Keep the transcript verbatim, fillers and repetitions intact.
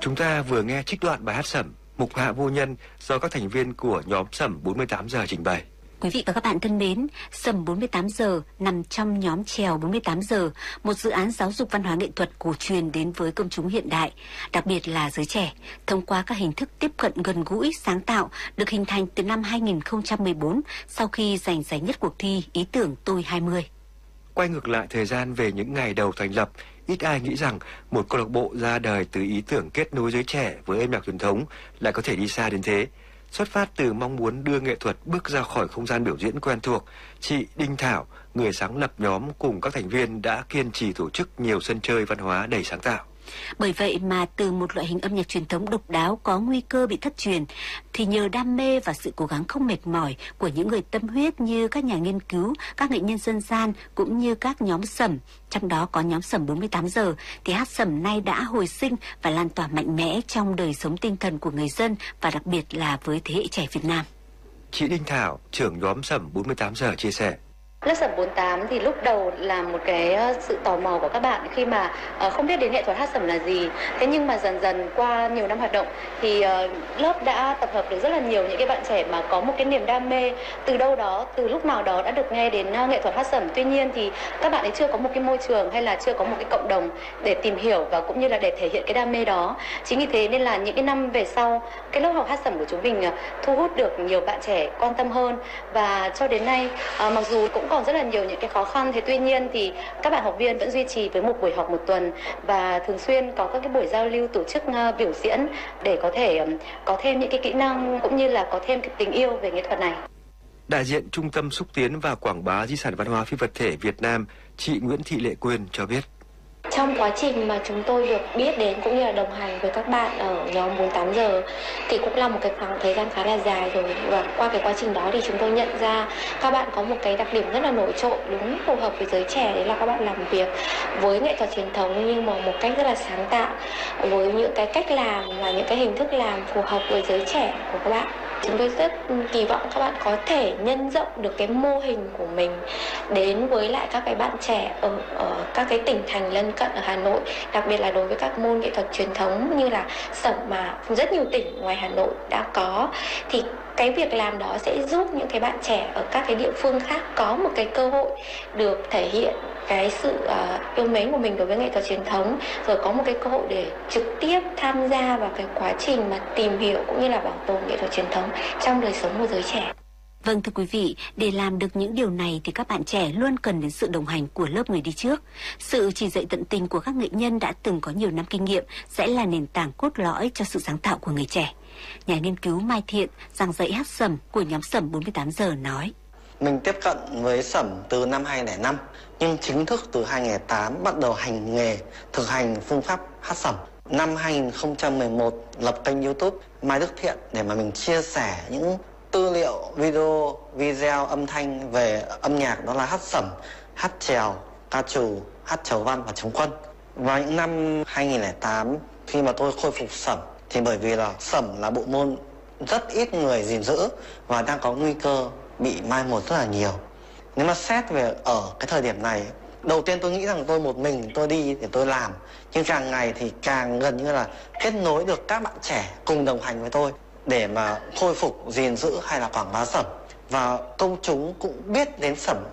Chúng ta vừa nghe trích đoạn bài hát Sẩm, Mục Hạ Vô Nhân do các thành viên của nhóm Sẩm bốn mươi tám giờ trình bày. Quý vị và các bạn thân mến, Sẩm bốn mươi tám giờ nằm trong nhóm Chèo bốn mươi tám giờ, một dự án giáo dục văn hóa nghệ thuật cổ truyền đến với công chúng hiện đại, đặc biệt là giới trẻ, thông qua các hình thức tiếp cận gần gũi, sáng tạo, được hình thành từ năm hai nghìn không trăm mười bốn sau khi giành giải nhất cuộc thi Ý tưởng Tôi hai mươi. Quay ngược lại thời gian về những ngày đầu thành lập, ít ai nghĩ rằng một câu lạc bộ ra đời từ ý tưởng kết nối giới trẻ với âm nhạc truyền thống lại có thể đi xa đến thế. Xuất phát từ mong muốn đưa nghệ thuật bước ra khỏi không gian biểu diễn quen thuộc, chị Đinh Thảo, người sáng lập nhóm cùng các thành viên đã kiên trì tổ chức nhiều sân chơi văn hóa đầy sáng tạo. Bởi vậy mà từ một loại hình âm nhạc truyền thống độc đáo có nguy cơ bị thất truyền, thì nhờ đam mê và sự cố gắng không mệt mỏi của những người tâm huyết như các nhà nghiên cứu, các nghệ nhân dân gian cũng như các nhóm Sẩm, trong đó có nhóm Sẩm bốn mươi tám giờ, thì hát Sẩm nay đã hồi sinh và lan tỏa mạnh mẽ trong đời sống tinh thần của người dân và đặc biệt là với thế hệ trẻ Việt Nam. Chị Đinh Thảo, trưởng nhóm Sẩm bốn mươi tám giờ chia sẻ. Lớp Sẩm bốn mươi tám thì lúc đầu là một cái sự tò mò của các bạn khi mà uh, không biết đến nghệ thuật hát Sẩm là gì. Thế nhưng mà dần dần qua nhiều năm hoạt động thì uh, lớp đã tập hợp được rất là nhiều những cái bạn trẻ mà có một cái niềm đam mê từ đâu đó, từ lúc nào đó đã được nghe đến uh, nghệ thuật hát Sẩm. Tuy nhiên thì các bạn ấy chưa có một cái môi trường hay là chưa có một cái cộng đồng để tìm hiểu và cũng như là để thể hiện cái đam mê đó. Chính vì thế nên là những cái năm về sau, cái lớp học hát Sẩm của chúng mình uh, thu hút được nhiều bạn trẻ quan tâm hơn, và cho đến nay uh, mặc dù cũng còn rất là nhiều những cái khó khăn, thế tuy nhiên thì các bạn học viên vẫn duy trì với một buổi học một tuần và thường xuyên có các cái buổi giao lưu, tổ chức uh, biểu diễn để có thể um, có thêm những cái kỹ năng cũng như là có thêm cái tình yêu về nghệ thuật này. Đại diện Trung tâm Xúc tiến và Quảng bá Di sản Văn hóa Phi vật thể Việt Nam, chị Nguyễn Thị Lệ Quyên cho biết. Trong quá trình mà chúng tôi được biết đến cũng như là đồng hành với các bạn ở nhóm bốn mươi tám giờ thì cũng là một cái khoảng thời gian khá là dài rồi, và qua cái quá trình đó thì chúng tôi nhận ra các bạn có một cái đặc điểm rất là nổi trội, đúng phù hợp với giới trẻ, đấy là các bạn làm việc với nghệ thuật truyền thống nhưng mà một cách rất là sáng tạo, với những cái cách làm và những cái hình thức làm phù hợp với giới trẻ của các bạn. Chúng tôi rất kỳ vọng các bạn có thể nhân rộng được cái mô hình của mình đến với lại các cái bạn trẻ ở, ở các cái tỉnh thành lân cận ở Hà Nội, đặc biệt là đối với các môn nghệ thuật truyền thống như là Sẩm mà rất nhiều tỉnh ngoài Hà Nội đã có, thì cái việc làm đó sẽ giúp những cái bạn trẻ ở các cái địa phương khác có một cái cơ hội được thể hiện cái sự uh, yêu mến của mình đối với nghệ thuật truyền thống, rồi có một cái cơ hội để trực tiếp tham gia vào cái quá trình mà tìm hiểu cũng như là bảo tồn nghệ thuật truyền thống trong đời sống của giới trẻ. Vâng thưa quý vị, để làm được những điều này thì các bạn trẻ luôn cần đến sự đồng hành của lớp người đi trước. Sự chỉ dạy tận tình của các nghệ nhân đã từng có nhiều năm kinh nghiệm sẽ là nền tảng cốt lõi cho sự sáng tạo của người trẻ. Nhà nghiên cứu Mai Thiện, giảng dạy hát Sẩm của nhóm Sẩm bốn mươi tám giờ nói. Mình tiếp cận với Sẩm từ năm hai nghìn không trăm lẻ năm, nhưng chính thức từ hai nghìn không trăm lẻ tám bắt đầu hành nghề, thực hành phương pháp hát Sẩm. Năm hai nghìn không trăm mười một lập kênh YouTube Mai Đức Thiện để mà mình chia sẻ những tư liệu, video, video âm thanh về âm nhạc, đó là hát Sẩm, hát chèo, ca trù, hát chầu văn và chống quân. Vào những năm hai nghìn không trăm lẻ tám, khi mà tôi khôi phục Sẩm, thì bởi vì là Sẩm là bộ môn rất ít người gìn giữ và đang có nguy cơ bị mai một rất là nhiều. Nếu mà xét về ở cái thời điểm này, đầu tiên tôi nghĩ rằng tôi một mình tôi đi để tôi làm, nhưng càng ngày thì càng gần như là kết nối được các bạn trẻ cùng đồng hành với tôi để mà khôi phục, gìn giữ hay là quảng bá Sẩm. Và công chúng cũng biết đến Sẩm